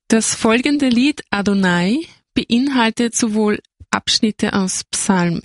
Das folgende Lied Adonai beinhaltet sowohl Abschnitte aus Psalm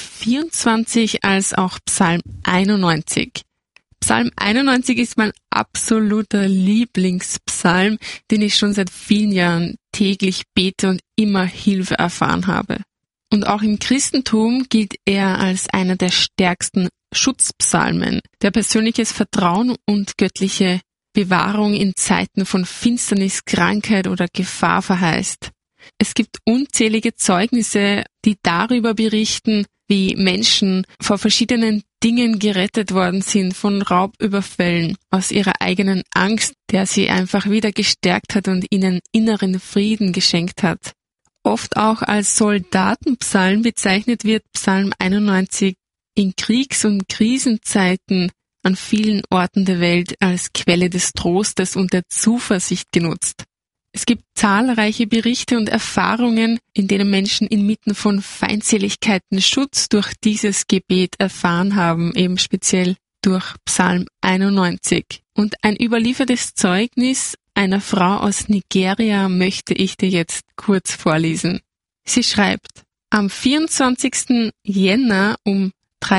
24 als auch Psalm 91. Psalm 91 ist mein absoluter Lieblingspsalm, den ich schon seit vielen Jahren täglich bete und immer Hilfe erfahren habe. Und auch im Christentum gilt er als einer der stärksten Schutzpsalmen, der persönliches Vertrauen und göttliche Bewahrung in Zeiten von Finsternis, Krankheit oder Gefahr verheißt. Es gibt unzählige Zeugnisse, die darüber berichten, wie Menschen vor verschiedenen Dingen gerettet worden sind, von Raubüberfällen, aus ihrer eigenen Angst, der sie einfach wieder gestärkt hat und ihnen inneren Frieden geschenkt hat. Oft auch als Soldatenpsalm bezeichnet wird Psalm 91 in Kriegs- und Krisenzeiten an vielen Orten der Welt als Quelle des Trostes und der Zuversicht genutzt. Es gibt zahlreiche Berichte und Erfahrungen, in denen Menschen inmitten von Feindseligkeiten Schutz durch dieses Gebet erfahren haben, eben speziell durch Psalm 91. Und ein überliefertes Zeugnis einer Frau aus Nigeria möchte ich dir jetzt kurz vorlesen. Sie schreibt: Am 24. Jänner um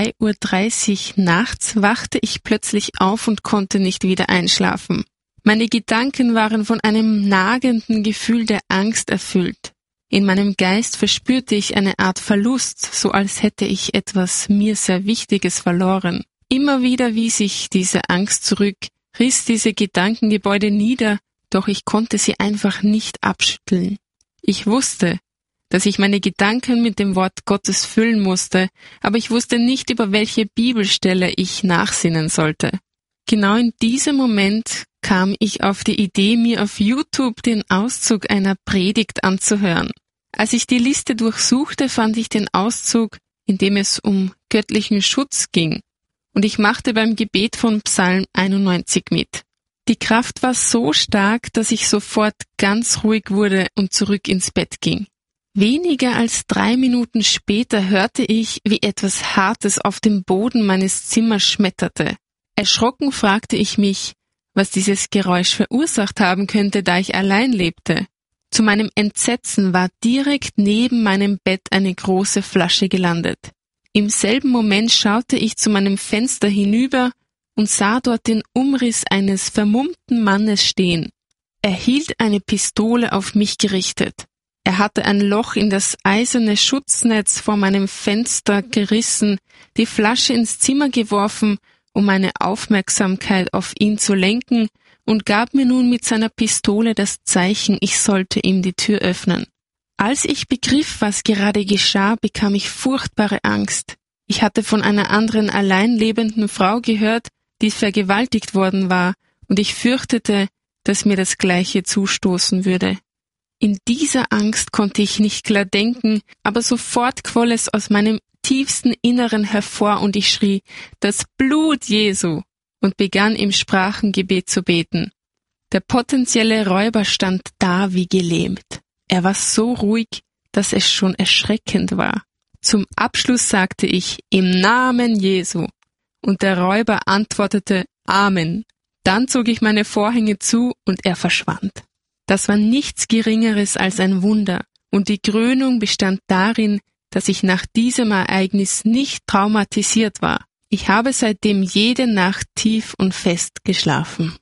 3:30 Uhr nachts wachte ich plötzlich auf und konnte nicht wieder einschlafen. Meine Gedanken waren von einem nagenden Gefühl der Angst erfüllt. In meinem Geist verspürte ich eine Art Verlust, so als hätte ich etwas mir sehr Wichtiges verloren. Immer wieder wies ich diese Angst zurück, riss diese Gedankengebäude nieder, doch ich konnte sie einfach nicht abschütteln. Ich wusste, dass ich meine Gedanken mit dem Wort Gottes füllen musste, aber ich wusste nicht, über welche Bibelstelle ich nachsinnen sollte. Genau in diesem Moment kam ich auf die Idee, mir auf YouTube den Auszug einer Predigt anzuhören. Als ich die Liste durchsuchte, fand ich den Auszug, in dem es um göttlichen Schutz ging, und ich machte beim Gebet von Psalm 91 mit. Die Kraft war so stark, dass ich sofort ganz ruhig wurde und zurück ins Bett ging. Weniger als 3 Minuten später hörte ich, wie etwas Hartes auf dem Boden meines Zimmers schmetterte. Erschrocken fragte ich mich, was dieses Geräusch verursacht haben könnte, da ich allein lebte. Zu meinem Entsetzen war direkt neben meinem Bett eine große Flasche gelandet. Im selben Moment schaute ich zu meinem Fenster hinüber und sah dort den Umriss eines vermummten Mannes stehen. Er hielt eine Pistole auf mich gerichtet. Er hatte ein Loch in das eiserne Schutznetz vor meinem Fenster gerissen, die Flasche ins Zimmer geworfen, um meine Aufmerksamkeit auf ihn zu lenken, und gab mir nun mit seiner Pistole das Zeichen, ich sollte ihm die Tür öffnen. Als ich begriff, was gerade geschah, bekam ich furchtbare Angst. Ich hatte von einer anderen allein lebenden Frau gehört, die vergewaltigt worden war, und ich fürchtete, dass mir das Gleiche zustoßen würde. In dieser Angst konnte ich nicht klar denken, aber sofort quoll es aus meinem tiefsten Inneren hervor und ich schrie, das Blut Jesu, und begann im Sprachengebet zu beten. Der potenzielle Räuber stand da wie gelähmt. Er war so ruhig, dass es schon erschreckend war. Zum Abschluss sagte ich, im Namen Jesu, und der Räuber antwortete, Amen. Dann zog ich meine Vorhänge zu und er verschwand. Das war nichts Geringeres als ein Wunder, und die Krönung bestand darin, dass ich nach diesem Ereignis nicht traumatisiert war. Ich habe seitdem jede Nacht tief und fest geschlafen.